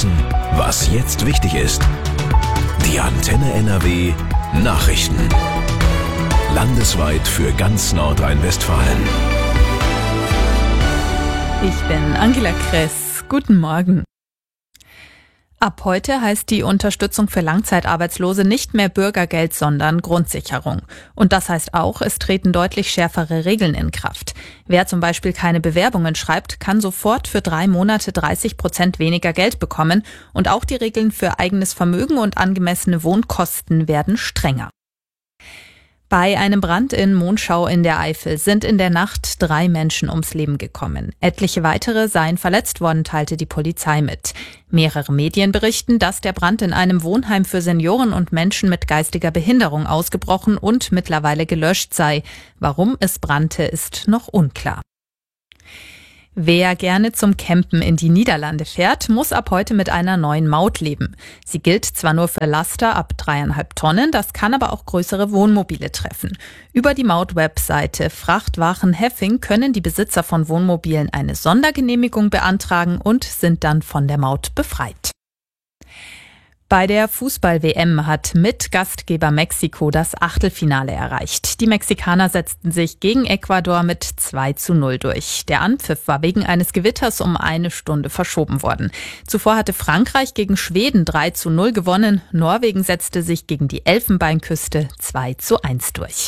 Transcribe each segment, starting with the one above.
wissen, was jetzt wichtig ist. Die Antenne NRW Nachrichten. Landesweit für ganz Nordrhein-Westfalen. Ich bin Angela Kress. Guten Morgen. Ab heute heißt die Unterstützung für Langzeitarbeitslose nicht mehr Bürgergeld, sondern Grundsicherung. Und das heißt auch, es treten deutlich schärfere Regeln in Kraft. Wer zum Beispiel keine Bewerbungen schreibt, kann sofort für 3 Monate 30% weniger Geld bekommen. Und auch die Regeln für eigenes Vermögen und angemessene Wohnkosten werden strenger. Bei einem Brand in Monschau in der Eifel sind in der Nacht 3 Menschen ums Leben gekommen. Etliche weitere seien verletzt worden, teilte die Polizei mit. Mehrere Medien berichten, dass der Brand in einem Wohnheim für Senioren und Menschen mit geistiger Behinderung ausgebrochen und mittlerweile gelöscht sei. Warum es brannte, ist noch unklar. Wer gerne zum Campen in die Niederlande fährt, muss ab heute mit einer neuen Maut leben. Sie gilt zwar nur für Laster ab 3,5 Tonnen, das kann aber auch größere Wohnmobile treffen. Über die Maut-Webseite Frachtwagen Heffing können die Besitzer von Wohnmobilen eine Sondergenehmigung beantragen und sind dann von der Maut befreit. Bei der Fußball-WM hat mit Gastgeber Mexiko das Achtelfinale erreicht. Die Mexikaner setzten sich gegen Ecuador mit 2:0 durch. Der Anpfiff war wegen eines Gewitters um 1 Stunde verschoben worden. Zuvor hatte Frankreich gegen Schweden 3:0 gewonnen. Norwegen setzte sich gegen die Elfenbeinküste 2:1 durch.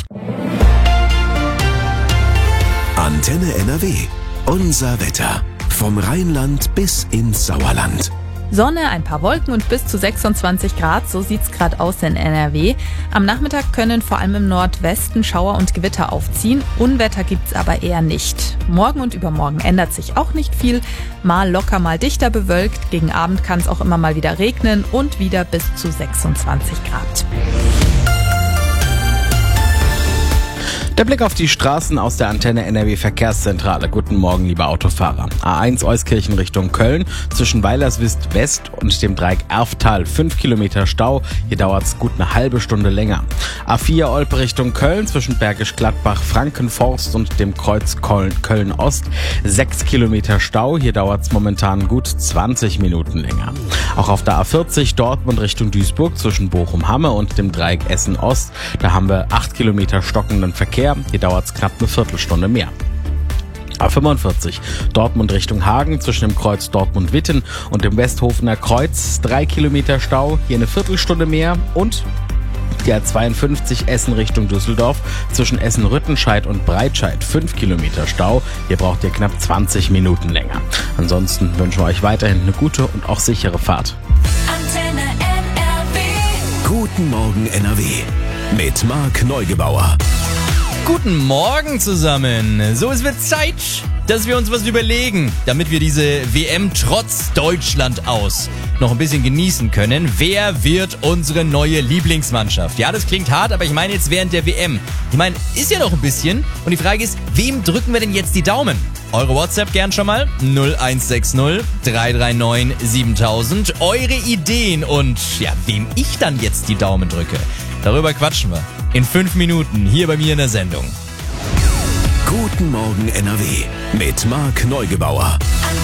Antenne NRW. Unser Wetter. Vom Rheinland bis ins Sauerland. Sonne, ein paar Wolken und bis zu 26 Grad, so sieht's gerade aus in NRW. Am Nachmittag können vor allem im Nordwesten Schauer und Gewitter aufziehen. Unwetter gibt's aber eher nicht. Morgen und übermorgen ändert sich auch nicht viel. Mal locker, mal dichter bewölkt. Gegen Abend kann es auch immer mal wieder regnen und wieder bis zu 26 Grad. Der Blick auf die Straßen aus der Antenne NRW Verkehrszentrale. Guten Morgen, liebe Autofahrer. A1 Euskirchen Richtung Köln, zwischen Weilerswist West und dem Dreieck Erftal 5 Kilometer Stau. Hier dauert's gut eine halbe Stunde länger. A4 Olpe Richtung Köln, zwischen Bergisch Gladbach, Frankenforst und dem Kreuz Köln Ost 6 Kilometer Stau. Hier dauert's momentan gut 20 Minuten länger. Auch auf der A40 Dortmund Richtung Duisburg, zwischen Bochum-Hamme und dem Dreieck Essen Ost. Da haben wir 8 Kilometer stockenden Verkehr. Hier dauert es knapp eine Viertelstunde mehr. A45 Dortmund Richtung Hagen, zwischen dem Kreuz Dortmund-Witten und dem Westhofener Kreuz 3 Kilometer Stau, hier eine Viertelstunde mehr. Und die A52 Essen Richtung Düsseldorf, zwischen Essen-Rüttenscheid und Breitscheid 5 Kilometer Stau. Hier braucht ihr knapp 20 Minuten länger. Ansonsten wünschen wir euch weiterhin eine gute und auch sichere Fahrt. Antenne NRW. Guten Morgen NRW. Mit Marc Neugebauer. Guten Morgen zusammen. So, es wird Zeit, dass wir uns was überlegen, damit wir diese WM trotz Deutschland aus noch ein bisschen genießen können. Wer wird unsere neue Lieblingsmannschaft? Ja, das klingt hart, aber ich meine jetzt während der WM. Ich meine, ist ja noch ein bisschen. Und die Frage ist, wem drücken wir denn jetzt die Daumen? Eure WhatsApp gern schon mal 0160 339 7000. Eure Ideen und ja, wem ich dann jetzt die Daumen drücke. Darüber quatschen wir in 5 Minuten hier bei mir in der Sendung. Guten Morgen NRW mit Marc Neugebauer.